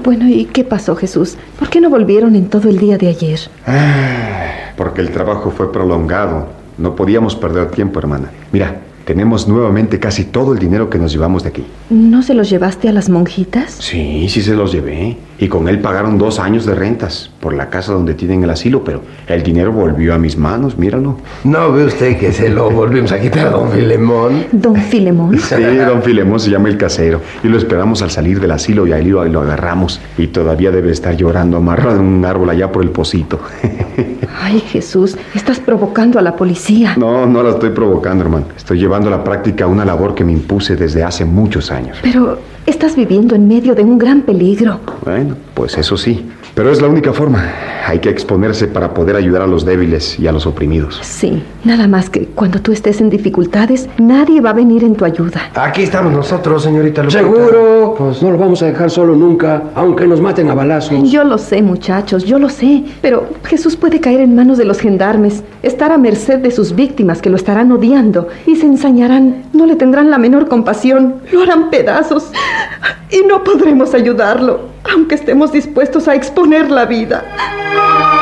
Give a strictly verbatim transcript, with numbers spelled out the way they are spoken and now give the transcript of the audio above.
Bueno, ¿y qué pasó, Jesús? ¿Por qué no volvieron en todo el día de ayer? Ah, porque el trabajo fue prolongado. No podíamos perder tiempo, hermana. Mira, tenemos nuevamente casi todo el dinero que nos llevamos de aquí. ¿No se los llevaste a las monjitas? Sí, sí se los llevé. Y con él pagaron dos años de rentas por la casa donde tienen el asilo, pero el dinero volvió a mis manos, míralo. ¿No ve usted que se lo volvimos a quitar a don Filemón? ¿Don Filemón? Sí, don Filemón se llama el casero. Y lo esperamos al salir del asilo y ahí lo, ahí lo agarramos. Y todavía debe estar llorando amarrado en un árbol allá por el pocito. Ay, Jesús, estás provocando a la policía. No, no la estoy provocando, hermano. Estoy llevando a la práctica una labor que me impuse desde hace muchos años. Pero estás viviendo en medio de un gran peligro. Bueno, pues eso sí. Pero es la única forma. Hay que exponerse para poder ayudar a los débiles y a los oprimidos. Sí, nada más que cuando tú estés en dificultades, nadie va a venir en tu ayuda. Aquí estamos nosotros, señorita Lupita. ¿Seguro? Pues no lo vamos a dejar solo nunca, aunque nos maten a balazos. Yo lo sé, muchachos, yo lo sé. Pero Jesús puede caer en manos de los gendarmes, estar a merced de sus víctimas que lo estarán odiando y se ensañarán. No le tendrán la menor compasión, lo harán pedazos y no podremos ayudarlo, aunque estemos dispuestos a exponer la vida.